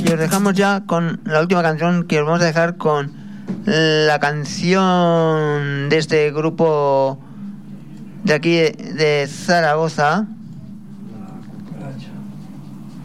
Y os dejamos ya con la última canción, que os vamos a dejar con la canción de este grupo de aquí de Zaragoza,